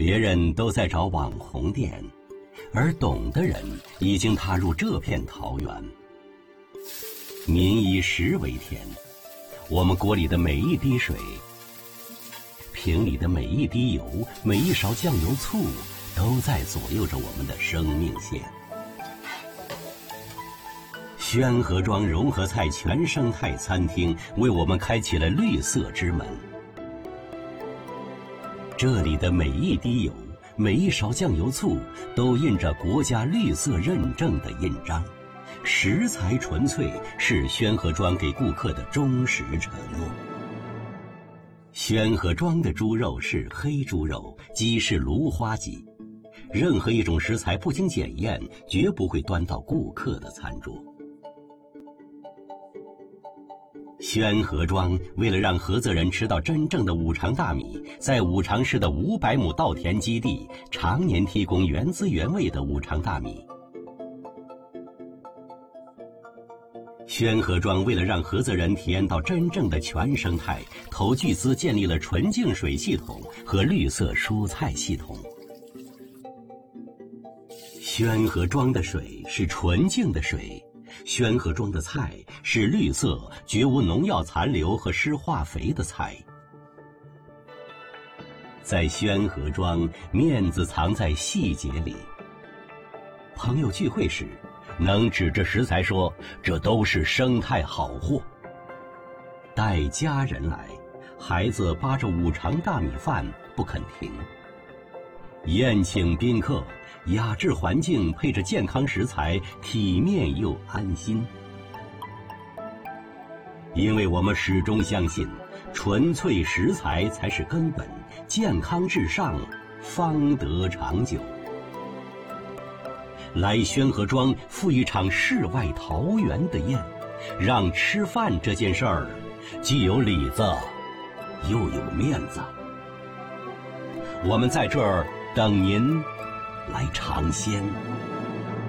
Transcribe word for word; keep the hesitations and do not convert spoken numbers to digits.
别人都在找网红店，而懂的人已经踏入这片桃源。民以食为天，我们锅里的每一滴水，瓶里的每一滴油，每一勺酱油醋，都在左右着我们的生命线。宣和庄融合菜全生态餐厅为我们开启了绿色之门。这里的每一滴油，每一勺酱油醋，都印着国家绿色认证的印章。食材纯粹是宣和庄给顾客的忠实承诺。宣和庄的猪肉是黑猪肉，鸡是芦花鸡。任何一种食材不经检验，绝不会端到顾客的餐桌。宣和庄为了让菏泽人吃到真正的五常大米，在五常市的五百亩稻田基地常年提供原汁原味的五常大米。宣和庄为了让菏泽人体验到真正的全生态，投巨资建立了纯净水系统和绿色蔬菜系统。宣和庄的水是纯净的水，宣和庄的菜是绿色、绝无农药残留和施化肥的菜。在宣和庄，面子藏在细节里。朋友聚会时，能指着食材说这都是生态好货。带家人来，孩子扒着五常大米饭不肯停。宴请宾客，雅致环境配着健康食材，体面又安心。因为我们始终相信，纯粹食材才是根本，健康至上，方得长久。来宣和庄赴一场世外桃源的宴，让吃饭这件事儿既有里子又有面子。我们在这儿等您来尝鲜。